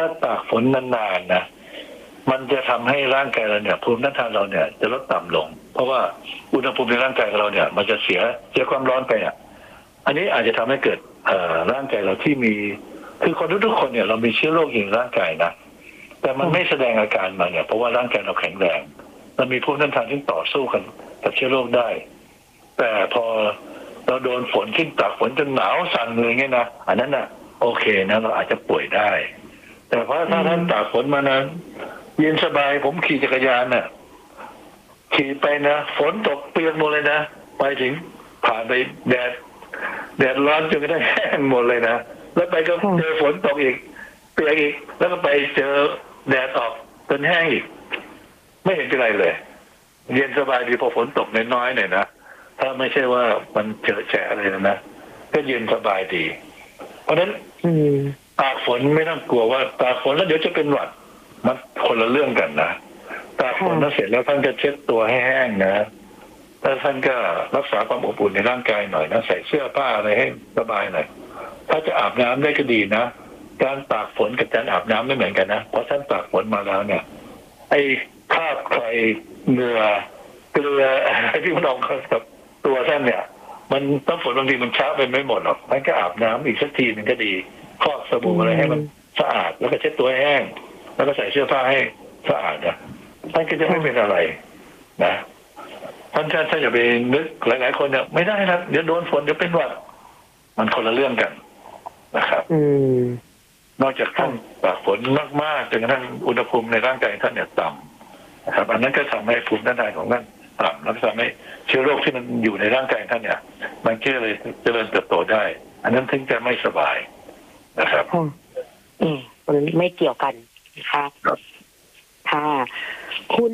ถ้าตากฝนนานๆนะมันจะทำให้ร่างกายเราเนี่ยภูมิต้านทานเราเนี่ยจะลดต่ำลงเพราะว่าอุณหภูมิในร่างกายของเราเนี่ยมันจะเสียความร้อนไปอ่ะอันนี้อาจจะทำให้เกิดร่างกายเราที่มีคือคนทุกๆคนเนี่ยเรามีเชื้อโรคอยู่ในร่างกายนะแต่มันไม่แสดงอาการมาเนี่ยเพราะว่าร่างกายเราแข็งแรงเรามีภูมิต้านทานที่ต่อสู้กันกับเชื้อโรคได้แต่พอเราโดนฝนขึ้นตากฝนจนหนาวสั่นเลยเงี้ยนะอันนั้นน่ะโอเคนะเราอาจจะป่วยได้แต่เพราะถ้าท่านตากฝนมานั้นเย็นสบายผมขี่จักรยานน่ะขี่ไปนะฝนตกเปียกหมดเลยนะไปถึงผ่านไปแดดร้อนจนกระทั่งแห้งหมดเลยนะแล้วไปก็เจอฝนตกอีกเปียกอีกแล้วก็ไปเจอแดดออกจนแห้งอีกไม่เห็นเป็นไรเลยเย็นสบายดีพอฝนตกน้อยๆหน่อยนะถ้าไม่ใช่ว่ามันเฉอะแฉะอะไรนะก็เย็นสบายดี เพราะฉะนั้นตากฝนไม่ต้องกลัวว่าตากฝนแล้วเดี๋ยวจะเป็นหวัดมันคนละเรื่องกันนะตากฝนแล้วเสร็จแล้วท่านก็เช็ดตัวให้แห้งนะแล้วท่านก็รักษาความอบอุ่นในร่างกายหน่อยนะใส่เสื้อผ้าอะไรให้สบายหน่อยถ้าจะอาบน้ำได้ก็ดีนะการตากฝนกับการอาบน้ำไม่เหมือนกันนะเพราะท่านตากฝนมาแล้วเนี่ยไอ้คราบไครเหงื่อเกลืออะไรที่มันออกกับตัวท่านเนี่ยมันต้องฝนบางทีมันช้าไปไม่หมดหรอกท่านก็อาบน้ำอีกสักทีหนึ่งก็ดีฟอกสบู่อะไรให้มันสะอาดแล้วก็เช็ดตัวให้แห้งแล้วก็ใส่เสื้อผ้าให้สะอาดนะท่านก็จะไม่เป็นอะไรนะท่านอย่าไปนึกหลายๆคนเนี่ยไม่ได้นะเดี๋ยวโดนฝนเดี๋ยวเป็นหวัดมันคนละเรื่องกันนะครับนอกจากท่านตากฝนมากๆจนกระทั่งอุณหภูมิในร่างกายท่านเนี่ยต่ำนะครับอันนั้นก็ทำให้ภูมิต้านทานของท่านต่ำแล้วก็ทำให้เชื้อโรคที่มันอยู่ในร่างกายท่านเนี่ยมันก็เลยเจริญเติบโตได้อันนั้นถึงจะไม่สบายนะครับมันไม่เกี่ยวกันนะคะค่ะคุณ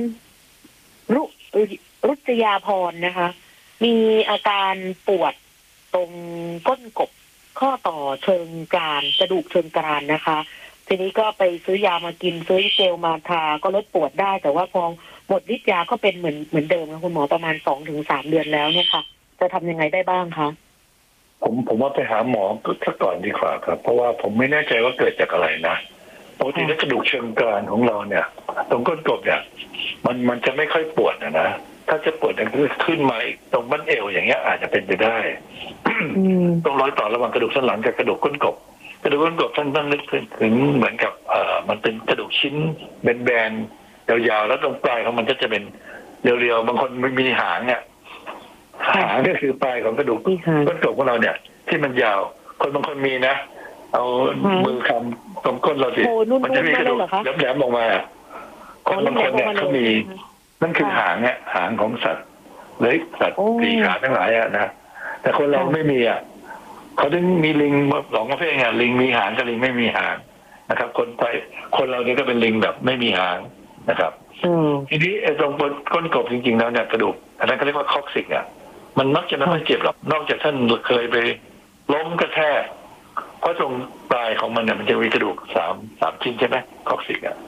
รุจยาพรนะคะ มีอาการปวดตรงก้นกบข้อต่อเชิงกรานกระดูกเชิงกรานนะคะทีนี้ก็ไปซื้อยามากินซื้อเจลมาทาก็ลดปวดได้แต่ว่าพอหมดฤทธิ์ยาก็เป็นเหมือนเดิมนะคุณหมอประมาณ2-3 เดือนแล้วเนี่ยค่ะจะทำยังไงได้บ้างคะผมว่าไปหาหมอก็ก่อนดีกว่าครับเพราะว่าผมไม่แน่ใจว่าเกิดจากอะไรนะปกติถ้ากระดูกเชิงกรานของเราเนี่ยตรงก้นกบเนี่ยมันจะไม่ค่อยปวดนะถ้าจะปวดเนี่ยคือขึ้นมาอีกตรงบั้นเอวอย่างเงี้ยอาจจะเป็นไปได้ตรงรอยต่อระหว่างกระดูกสันหลังกับกระดูกก้นกบกระดูกก้นกบท่านต้องนึกถึงเหมือนกับมันเป็นกระดูกชิ้นแบนๆยาวๆแล้วตรงปลายของมันก็จะเป็นเรียวๆบางคนไม่มีหางเนี่ยหางก็คือปลายของกระดูกก้นกบของเราเนี่ยที่มันยาวคนบางคนมีนะเอามือคำตรงก้นเราสิมันจะมีกระดูกแหลมๆออกมาคนบางคนเนี่ยเขามีนั่นคือหางเนี่ยหางของสัตว์เลยสัตว์สี่ขาทั้งหลายอะนะแต่คนเราไม่มีอ่ะเขาถึงมีลิงสองประเภทไงลิงมีหางกับลิงไม่มีหางนะครับคนเราเนี่ยก็เป็นลิงแบบไม่มีหางนะครับทีนี้ตรงก้นกบจริงๆแล้วเนี่ยกระดูกอันนั้นเขาเรียกว่าคอกซิกอ่ะมันมักจะไม่ค่อยเจ็บหรอกนอกจากท่านเคยไปล้มกระแทกเพราะตรงปลายของมันเนี่ยมันจะมีกระดูกสามชิ้นใช่ไหมคอกซิกอ่ะ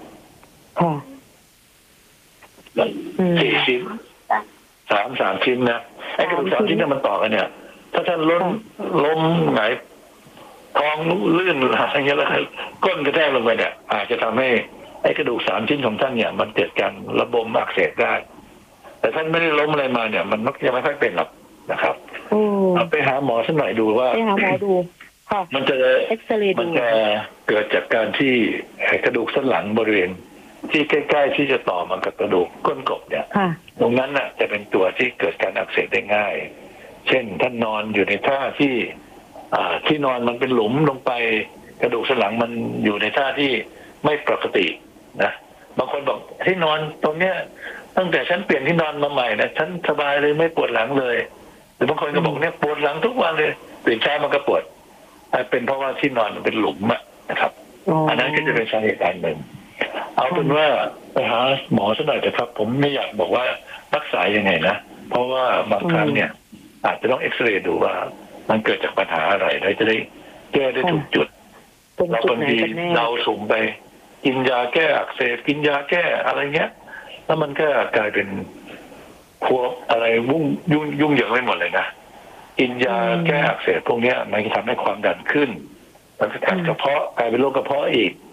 4 ชิ้นสามชิ้นนะไอ้กระดูก3 ชิ้นเนี่ยมันต่อกันเนี่ยถ้าท่านล้มหงายท้องลื่นอะไรเงี้ยแล้วก้นกระแทกลงไปเนี่ยอาจจะทำให้ไอ้กระดูก3 ชิ้นของท่านเนี่ยมันเกิดการระบมอักเสบได้แต่ท่านไม่ได้ล้มอะไรมาเนี่ยมันมักจะไม่ค่อยเป็นหรอกนะครับเอาไปหาหมอสักหน่อยดูว่าไปหาหมอดูมันจะเกิดจากการที่กระดูกสันหลังบริเวณที่ใกล้ๆที่จะต่อมากับกระดูกก้นกบเนี่ยตรงนั้นน่ะจะเป็นตัวที่เกิดการอักเสบได้ง่ายเช่นท่านนอนอยู่ในท่าที่นอนมันเป็นหลุมลงไปกระดูกสันหลังมันอยู่ในท่าที่ไม่ปกตินะบางคนบอกที่นอนตรงเนี้ยตั้งแต่ฉันเปลี่ยนที่นอนมาใหม่นะฉันสบายเลยไม่ปวดหลังเลยหรือบางคนก็บอกเนี่ยปวดหลังทุกวันเลยตื่นเช้ามันก็ปวดเป็นเพราะว่าที่นอนมันเป็นหลุมนะครับอันนั้นก็จะเป็นสาเหตุอันหนึ่งเอาเป็นว่าไปหาหมอสักหน่อยแต่ครับผมไม่อยากบอกว่ารักษายังไงนะเพราะว่าบางครั้งเนี่ยอาจจะต้องเอ็กซเรย์ดูว่ามันเกิดจากปัญหาอะไรแล้วจะได้แก้ได้ถูกจุดเราบางทีเราสุ่มไปกินยาแก้อักเสบกินยาแก้อะไรเงี้ยแล้วมันก็กลายเป็นพวกอะไรยุ่งเหยิงไปหมดเลยนะกินยาแก้อักเสบพวกนี้มันจะทำให้ความดันขึ้นมันจะกัดกระเพาะกลายเป็นโรคกระเพาะอีก